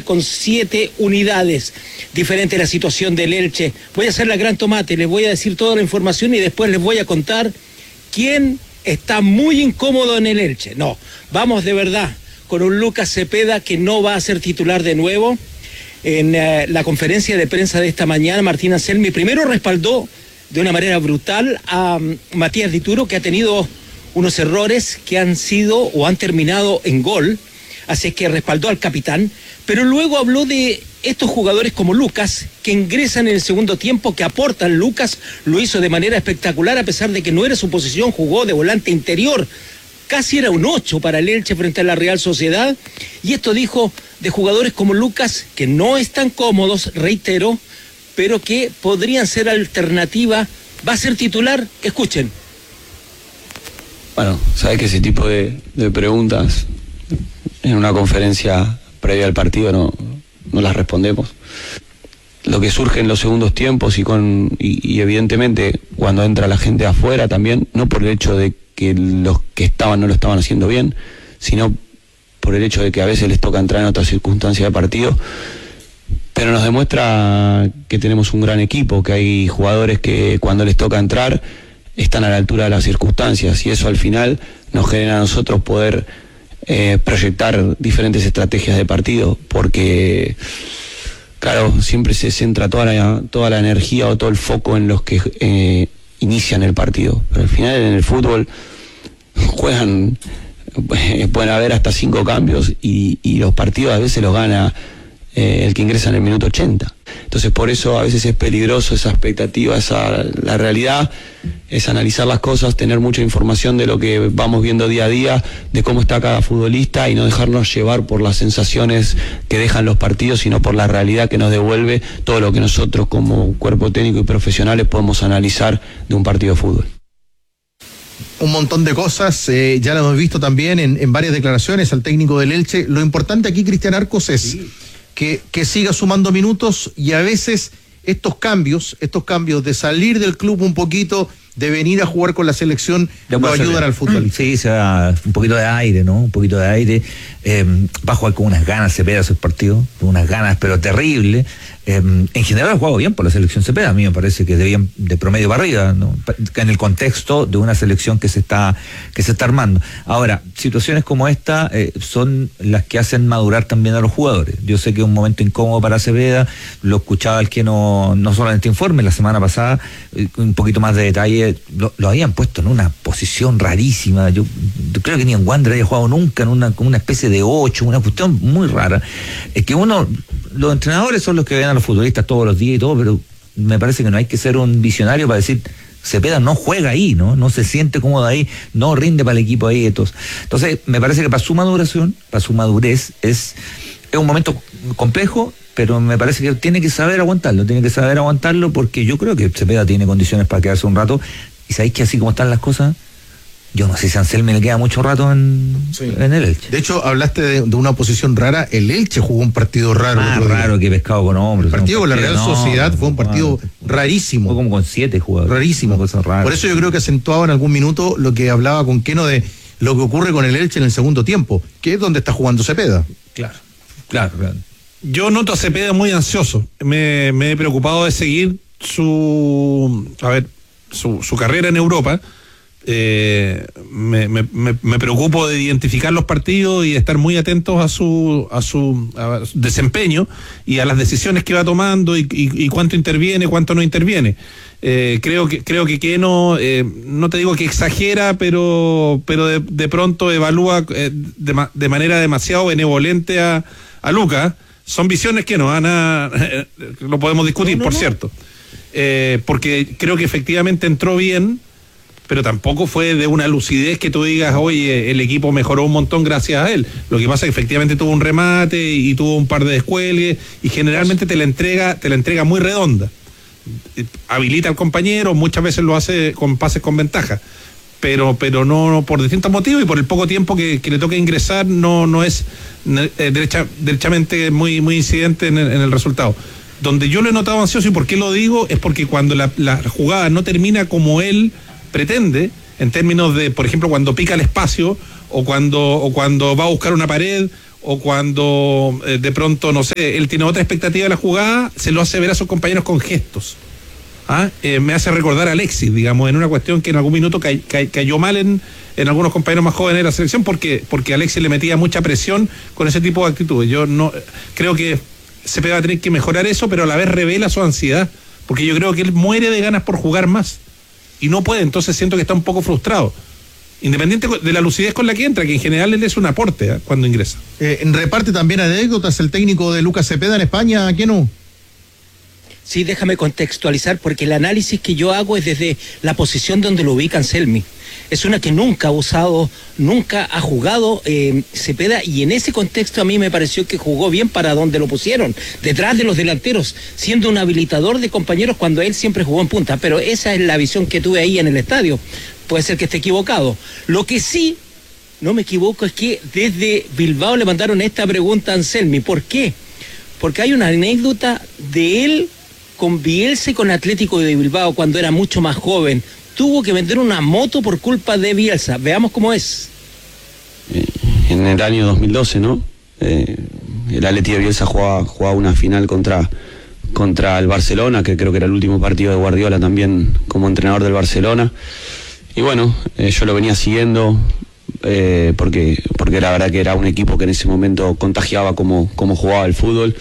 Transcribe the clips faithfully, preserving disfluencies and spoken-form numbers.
con siete unidades. Diferente la situación del Elche. Voy a hacer la gran tomate, les voy a decir toda la información y después les voy a contar quién está muy incómodo en el Elche. No, vamos de verdad con un Lucas Cepeda que no va a ser titular de nuevo. En eh, la conferencia de prensa de esta mañana, Martín Anselmi primero respaldó de una manera brutal a um, Matías Dituro, que ha tenido unos errores que han sido o han terminado en gol, así es que respaldó al capitán, pero luego habló de estos jugadores como Lucas, que ingresan en el segundo tiempo, que aportan. Lucas lo hizo de manera espectacular, a pesar de que no era su posición, jugó de volante interior, casi era un ocho para el Elche frente a la Real Sociedad, y esto dijo de jugadores como Lucas, que no están cómodos, reitero, pero que podrían ser alternativa. ¿Va a ser titular? Escuchen. Bueno, sabes que ese tipo de, de preguntas en una conferencia previa al partido no, no las respondemos. Lo que surge en los segundos tiempos y con y, y evidentemente cuando entra la gente de afuera también, no por el hecho de que los que estaban no lo estaban haciendo bien, sino por el hecho de que a veces les toca entrar en otras circunstancias de partido, pero nos demuestra que tenemos un gran equipo, que hay jugadores que cuando les toca entrar están a la altura de las circunstancias, y eso al final nos genera a nosotros poder eh, proyectar diferentes estrategias de partido, porque claro, siempre se centra toda la, toda la energía o todo el foco en los que eh, inician el partido, pero al final en el fútbol juegan, eh, pueden haber hasta cinco cambios y, y los partidos a veces los gana eh, el que ingresa en el minuto ochenta. Entonces por eso a veces es peligroso esa expectativa, esa, la realidad es analizar las cosas, tener mucha información de lo que vamos viendo día a día, de cómo está cada futbolista, y no dejarnos llevar por las sensaciones que dejan los partidos, sino por la realidad que nos devuelve todo lo que nosotros como cuerpo técnico y profesionales podemos analizar de un partido de fútbol. Un montón de cosas, eh, ya lo hemos visto también en, en varias declaraciones al técnico del Elche. Lo importante aquí, Cristian Arcos, es sí. que, que siga sumando minutos, y a veces estos cambios, estos cambios de salir del club un poquito, de venir a jugar con la selección, lo ayudan al fútbol. Sí, se da un poquito de aire, ¿no? Un poquito de aire. Eh, va a jugar con unas ganas Cepeda esos partidos, con unas ganas, pero terrible. Eh, en general ha jugado bien por la selección Cepeda, a mí me parece que debían de promedio para arriba, ¿no? En el contexto de una selección que se está que se está armando. Ahora, situaciones como esta eh, son las que hacen madurar también a los jugadores. Yo sé que es un momento incómodo para Cepeda, lo escuchaba el que no, no solo en este informe, la semana pasada, eh, un poquito más de detalle, lo, lo habían puesto en una posición rarísima. Yo, yo creo que ni en Wander había jugado nunca, en una, como una especie de ocho, una cuestión muy rara. Es que uno, los entrenadores son los que ven a los futbolistas todos los días y todo, pero me parece que no hay que ser un visionario para decir Cepeda no juega ahí, no no se siente cómodo ahí, no rinde para el equipo ahí. Entonces, entonces me parece que para su maduración, para su madurez, es, es un momento complejo, pero me parece que tiene que saber aguantarlo, tiene que saber aguantarlo, porque yo creo que Cepeda tiene condiciones para quedarse un rato, y sabéis que así como están las cosas, yo no sé si a Anselmi le queda mucho rato en, sí. en el Elche. De hecho, hablaste de, de una posición rara. El Elche jugó un partido raro. Más raro que Pescado con Hombres. El partido con la Real no, Sociedad fue un partido no, rarísimo. Fue como con siete jugadores. Rarísimo. Cosas raras. Por eso yo creo que acentuaba en algún minuto lo que hablaba con Keno de lo que ocurre con el Elche en el segundo tiempo, que es donde está jugando Cepeda. Claro, claro, claro. Yo noto a Cepeda muy ansioso. Me, me he preocupado de seguir su, a ver, su, su carrera en Europa. Eh, me, me, me preocupo de identificar los partidos y estar muy atentos a su a su, a su desempeño y a las decisiones que va tomando, y, y, y cuánto interviene, cuánto no interviene. Eh, creo que creo que Keno, eh, no te digo que exagera, pero pero de, de pronto evalúa eh, de, de manera demasiado benevolente a, a Lucas. Son visiones que no van a eh, lo podemos discutir, no, no, por no. cierto, eh, porque creo que efectivamente entró bien, pero tampoco fue de una lucidez que tú digas, oye, el equipo mejoró un montón gracias a él. Lo que pasa es que efectivamente tuvo un remate y tuvo un par de descuelgues, y generalmente te la entrega, te la entrega muy redonda. Habilita al compañero, muchas veces lo hace con pases con ventaja, pero pero no por distintos motivos, y por el poco tiempo que, que le toca ingresar no no es eh, derecha, derechamente muy muy incidente en el, en el resultado. Donde yo lo he notado ansioso, y por qué lo digo, es porque cuando la, la jugada no termina como él pretende, en términos de, por ejemplo, cuando pica el espacio, o cuando o cuando va a buscar una pared, o cuando eh, de pronto, no sé, él tiene otra expectativa de la jugada, se lo hace ver a sus compañeros con gestos. ¿Ah? Eh, me hace recordar a Alexis, digamos, en una cuestión que en algún minuto ca ca cayó mal en, en algunos compañeros más jóvenes de la selección, porque, porque Alexis le metía mucha presión con ese tipo de actitudes. Yo no creo que Cepeda va a tener que mejorar eso, pero a la vez revela su ansiedad, porque yo creo que él muere de ganas por jugar más y no puede, entonces siento que está un poco frustrado, independiente de la lucidez con la que entra, que en general él es un aporte, ¿eh? Cuando ingresa. Eh, reparte también anécdotas el técnico de Lucas Cepeda en España, ¿a qué no? Sí, déjame contextualizar, porque el análisis que yo hago es desde la posición donde lo ubica Anselmi. Es una que nunca ha usado, nunca ha jugado eh, Cepeda, y en ese contexto a mí me pareció que jugó bien para donde lo pusieron, detrás de los delanteros, siendo un habilitador de compañeros cuando él siempre jugó en punta, pero esa es la visión que tuve ahí en el estadio. Puede ser que esté equivocado. Lo que sí, no me equivoco, es que desde Bilbao le mandaron esta pregunta a Anselmi. ¿Por qué? Porque hay una anécdota de él con Bielsa y con Atlético de Bilbao cuando era mucho más joven. Tuvo que vender una moto por culpa de Bielsa. Veamos cómo es. Eh, en el año dos mil doce, ¿no? Eh, el Atleti de Bielsa jugaba, jugaba una final contra, contra el Barcelona, que creo que era el último partido de Guardiola también como entrenador del Barcelona. Y bueno, eh, yo lo venía siguiendo eh, porque, porque la verdad que era un equipo que en ese momento contagiaba como, como jugaba el fútbol.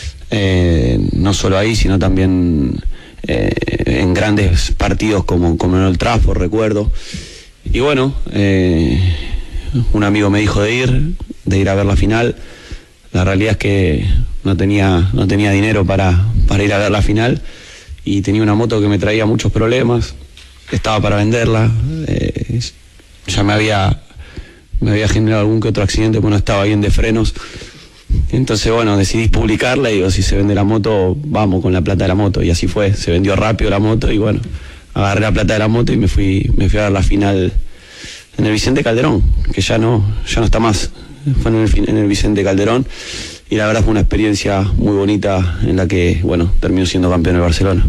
Eh, no solo ahí, sino también eh, en grandes partidos como, como en el Trafford, recuerdo. Y bueno, eh, un amigo me dijo de ir, de ir a ver la final. La realidad es que no tenía, no tenía dinero para, para ir a ver la final, y tenía una moto que me traía muchos problemas. Estaba para venderla, eh, ya me había, me había generado algún que otro accidente porque no estaba bien de frenos. Entonces, bueno, decidí publicarla y digo, si se vende la moto, vamos con la plata de la moto. Y así fue, se vendió rápido la moto y bueno, agarré la plata de la moto y me fui, me fui a ver la final en el Vicente Calderón, que ya no, ya no está más. Fue en el, en el Vicente Calderón, y la verdad fue una experiencia muy bonita en la que, bueno, terminó siendo campeón de Barcelona.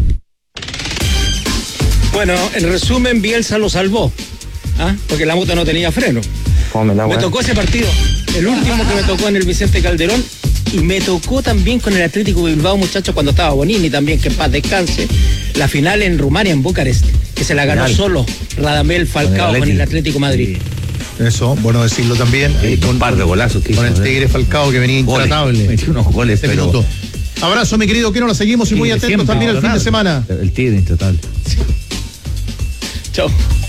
Bueno, en resumen, Bielsa lo salvó, ¿ah? Porque la moto no tenía freno. Me tocó ese partido, el último que me tocó en el Vicente Calderón, y me tocó también con el Atlético de Bilbao, muchachos, cuando estaba Bonini también, que en paz descanse, la final en Rumania, en Bucarest, que se la ganó final solo Radamel Falcao con el, con el Atlético Madrid. Sí. Eso, bueno decirlo también. Sí, con un par de golazos que con hizo, el Tigre Falcao, que venía goles, intratable. metió unos goles, este pero... minuto. Abrazo, mi querido, que no la seguimos y muy atentos también el fin de semana. El Tigre intratable. Sí. Chao.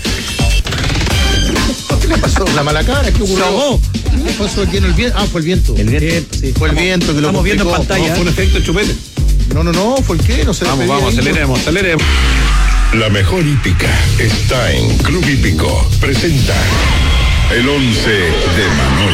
¿Qué le pasó? La mala cara, ¿qué ocurrió? ¿Qué pasó aquí en el viento? Ah, fue el viento. El viento, sí. Fue el viento que lo Estamos viendo en pantalla. No, fue un efecto chupete. No, no, no, fue el qué, no sé. Vamos, vamos, aceleremos, aceleremos. La mejor hípica está en Club Hípico. Presenta el once de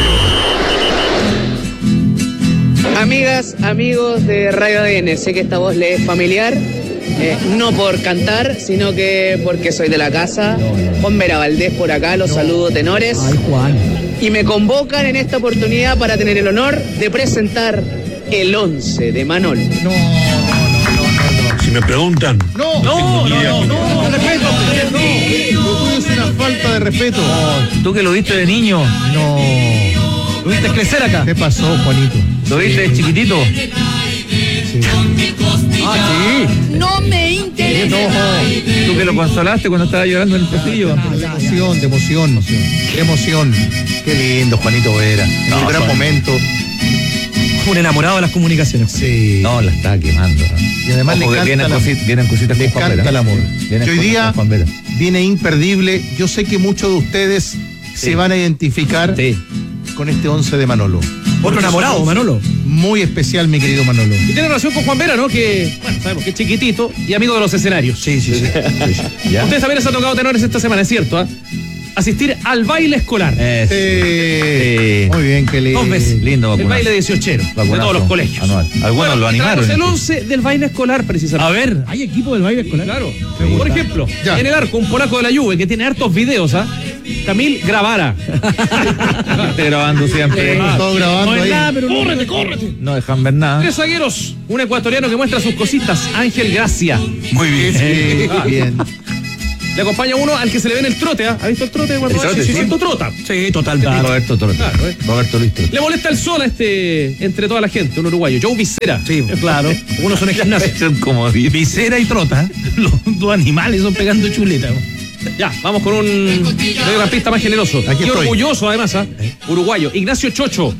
Manolo. Amigas, amigos de Radio A D N, sé que esta voz le es familiar, eh, no por cantar, sino que porque soy de la casa. Juan Vera Valdés por acá, los saludo tenores. Ay, Juan. Y me convocan en esta oportunidad para tener el honor de presentar el once de Manolo. No, no, no, no, no. Si me preguntan, No, No, no, no, no. no, respeto, no. Lo tuyo es una falta de respeto. Tú que lo viste de niño, No. Lo viste crecer acá. ¿Qué pasó, Juanito? lo viste de chiquitito. Sí. Ah, sí. No me interesa. Tú que lo consolaste cuando estaba llorando en el pasillo. De emoción, de emoción, de emoción. Qué lindo, Juanito Vera. En un gran momento. Un enamorado de las comunicaciones. Sí. No, la está quemando. Y además Ojo, le que vienen, canta la- cosit- vienen cositas Le con Juan canta Vera. el amor. Vienen Y hoy cosas día con Juan Vera. viene imperdible. Yo sé que muchos de ustedes Sí. se van a identificar Sí. con este once de Manolo. Otro enamorado, Manolo. Muy especial, mi querido Manolo. Y tiene relación con Juan Vera, ¿no? Que, bueno, sabemos que es chiquitito y amigo de los escenarios. Sí, sí, sí. ¿Ya? Ustedes también les ha tocado tenores esta semana, es cierto, ¿ah? Asistir al baile escolar. Eso. Sí. Sí. Muy bien, que le. Dos veces. Lindo El vacunazo. baile dieciochero de Vacunazo todos los colegios. anual. Algunos Bueno, lo y animaron. traemos el incluso. once del baile escolar, precisamente. A ver, ¿hay equipo del baile escolar? Claro. Por ejemplo, Ya. en el arco, un polaco de la Juve que tiene hartos videos, ¿ah? Camil Gravara. Estoy grabando siempre. Eh, todo grabando No es ahí. nada, pero no- ¡Córrete, córrete! No dejan ver nada. Tres zagueros, un ecuatoriano que muestra sus cositas, Ángel Gracia. Muy bien. Sí, bien. Le acompaña uno al que se le ve en el trote, ¿ah? ¿Ha visto el trote? Cuando El trote, sí, sí. sí, trota. Sí, total. Ah, Roberto Trota. Claro, ¿eh? Roberto Luis Trota. Le molesta el sol a este, entre toda la gente, un uruguayo. Joe Vicera. Sí, claro. Uno son en gimnasio. Son como Visera y Trota. Los dos animales son pegando chuleta. Ya, vamos con un mediocampista más generoso. Aquí y estoy. orgulloso, además, ¿ah? Uruguayo. Ignacio Chocho.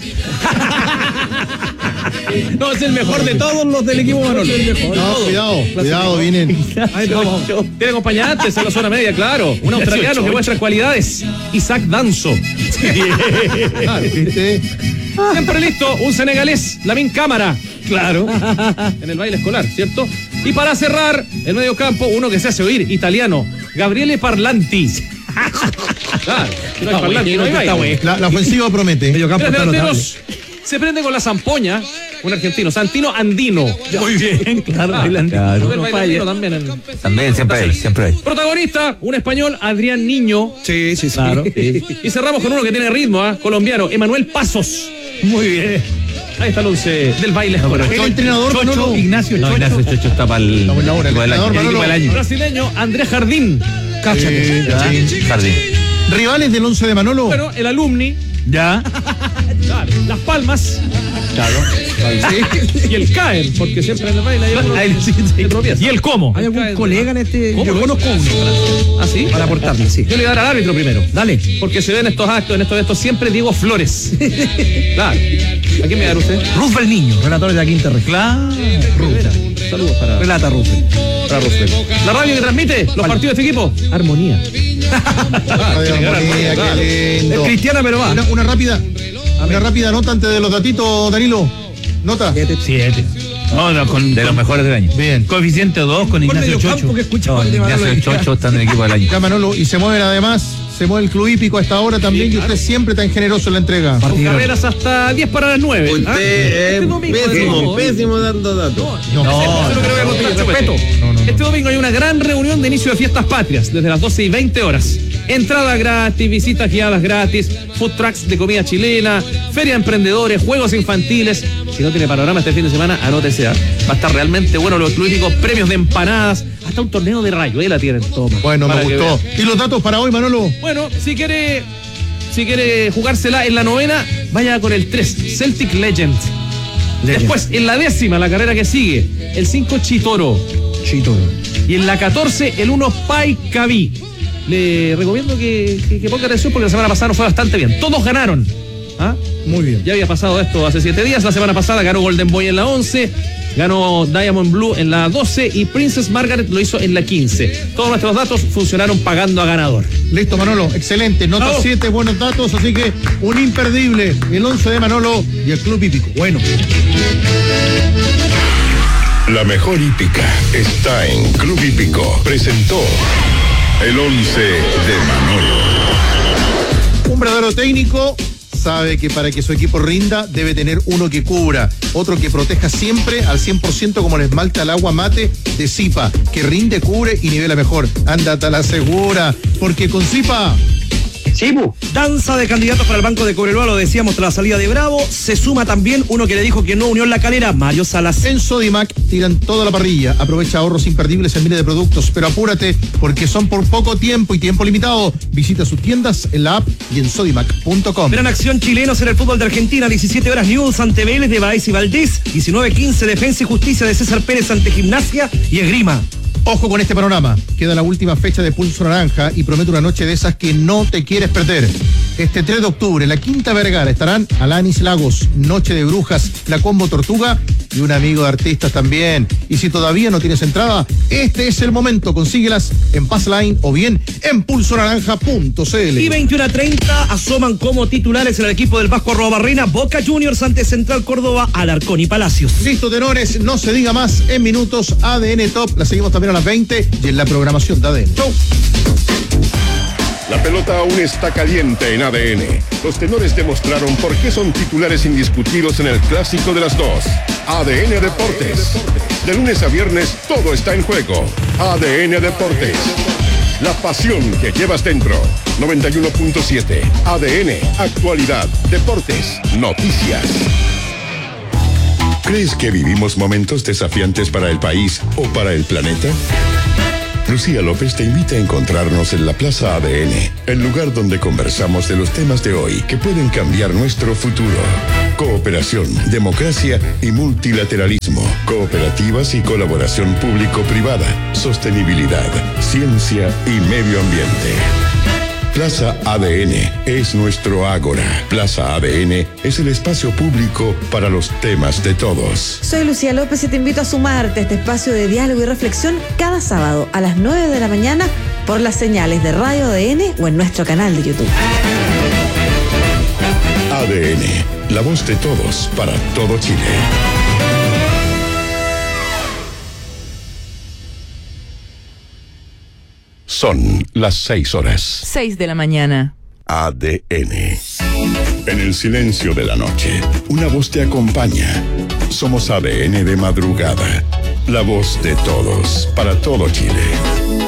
No, es el mejor de todos los del equipo Manolo. No, cuidado, cuidado, vienen. Ay, no, tiene acompañantes en la zona media, claro. Un australiano que muestra cualidades. Isaac Danzo. Claro. ¿Viste? Siempre listo, un senegalés, Lamin Cámara. Claro. En el baile escolar, ¿cierto? Y para cerrar, el medio campo, uno que se hace oír, italiano, Gabriele Parlanti. Claro, si no hay Parlanti, no hay baile. La, la ofensiva promete. Medio campo Tres está notable. delanteros se prende con la zampoña, un argentino, Santino Andino. Muy bien, claro. Ah, el andino. claro. El baile andino también. en- También, siempre hay, siempre hay. Protagonista, un español, Adrián Niño. Sí, sí, sí. Claro. Y cerramos con uno que tiene ritmo, ¿ah? Colombiano, Emanuel Pasos. Muy bien. Ahí está el once del baile escolar. El entrenador Chocho, Manolo. Ignacio No, Chocho. Ignacio Chocho está para el Está buena hora, el equipo del año. entrenador, El equipo del Manolo. año. Brasileño, Andrés Jardín. Cáchate. Ya, Jardín. Rivales del once de Manolo. Bueno, el alumni, Ya. claro, Las Palmas. Claro. Y el Caen, porque siempre en el baile hay uno Ahí, sí, sí. que tropieza. ¿Y el cómo? ¿Hay El algún Caen. colega en este? ¿Cómo? Yo conozco uno. ¿Ah, sí? Para aportarle, sí. Yo le voy a dar al árbitro primero. Dale. Porque se ven estos actos, en estos eventos, siempre Diego Flores. Claro. ¿A quién me da usted? Rufel Niño, relator de la quinta región. Claro. Saludos para, Relata Rufel. para Roosevelt. La radio que transmite los partidos de este equipo. Armonía. Ay, armonía, Claro. qué Es lindo. cristiana, pero va. Una, una rápida, una rápida nota antes de los datitos, Danilo. Nota. Siete. Siete. No, no, con, De los mejores del año. Bien. coeficiente dos con Ignacio Chocho. Que escucha No, Ignacio Chocho está en el equipo del año. Ya Manolo, y se mueven además, se mueve el club hípico a esta hora también, y usted siempre tan generoso en la entrega. Con carreras hasta diez para las nueve. Usted Este es domingo, de pésimo, nuevo, pésimo dando datos. No, Eso es lo que le voy a contar, respeto. Este domingo hay una gran reunión de inicio de fiestas patrias, desde las doce y veinte horas. Entrada gratis, visitas guiadas gratis, food trucks de comida chilena, feria de emprendedores, juegos infantiles. Si no tiene panorama este fin de semana, anótese. ¿ah? Va a estar realmente bueno los clubísticos, premios de empanadas, hasta un torneo de rayo. Ahí la tienen, toma. Bueno, me Para que gustó. vean. ¿Y los datos para hoy, Manolo? Bueno, si quiere, si quiere jugársela en la novena, vaya con el tres, Celtic Legend. Después, en la décima, la carrera que sigue, el cinco Chitoro. Chitoro. Y en la catorce, el uno Paicaví. Le recomiendo que, que, que ponga atención porque la semana pasada nos fue bastante bien. Todos ganaron. ¿Ah? Muy bien. Ya había pasado esto hace siete días. La semana pasada ganó Golden Boy en la once, ganó Diamond Blue en la doce y Princess Margaret lo hizo en la quince. Todos nuestros datos funcionaron pagando a ganador. Listo, Manolo. Excelente. Nota Bravo. siete, buenos datos. Así que un imperdible. El once de Manolo y el club hípico. Bueno. La mejor hípica está en Club Hípico. Presentó el once de Manolo. Un verdadero técnico sabe que para que su equipo rinda debe tener uno que cubra, otro que proteja siempre al cien por ciento como el esmalte al agua mate de Zipa, que rinde, cubre y nivela mejor. Ándate a la segura, porque con Zipa... Danza de candidatos para el Banco de Cobreloa, lo decíamos tras la salida de Bravo. Se suma también uno que le dijo que no unió en la calera, Mario Salas. En Sodimac tiran toda la parrilla. Aprovecha ahorros imperdibles en miles de productos, pero apúrate porque son por poco tiempo y tiempo limitado. Visita sus tiendas en la app y en sodimac punto com. Gran acción chilenos en el fútbol de Argentina, diecisiete horas News ante Vélez de Baez y Valdés, diecinueve quince Defensa y Justicia de César Pérez ante Gimnasia y Esgrima. Ojo con este panorama. Queda la última fecha de Pulso Naranja y promete una noche de esas que no te quieres perder. Este tres de octubre, la Quinta Vergara, estarán Alanis Lagos, Noche de Brujas, La Combo Tortuga y un amigo de artistas también. Y si todavía no tienes entrada, este es el momento. Consíguelas en Passline o bien en pulso naranja punto c l. Y veintiuno a treinta asoman como titulares en el equipo del Vasco Arrobarrena, Boca Juniors ante Central Córdoba, Alarcón y Palacios. Listo, tenores, no se diga más. En minutos, A D N Top. La seguimos también a las veinte y en la programación de A D N. Chau. La pelota aún está caliente en A D N. Los tenores demostraron por qué son titulares indiscutidos en el clásico de las dos. A D N Deportes. De lunes a viernes todo está en juego. A D N Deportes. La pasión que llevas dentro. noventa y uno punto siete. A D N. Actualidad. Deportes. Noticias. ¿Crees que vivimos momentos desafiantes para el país o para el planeta? Lucía López te invita a encontrarnos en la Plaza A D N, el lugar donde conversamos de los temas de hoy que pueden cambiar nuestro futuro. Cooperación, democracia y multilateralismo, cooperativas y colaboración público-privada, sostenibilidad, ciencia y medio ambiente. Plaza A D N es nuestro ágora. Plaza A D N es el espacio público para los temas de todos. Soy Lucía López y te invito a sumarte a este espacio de diálogo y reflexión cada sábado a las nueve de la mañana por las señales de Radio A D N o en nuestro canal de YouTube. A D N, la voz de todos para todo Chile. Son las seis horas. Seis de la mañana. A D N. En el silencio de la noche, una voz te acompaña. Somos A D N de madrugada. La voz de todos, para todo Chile.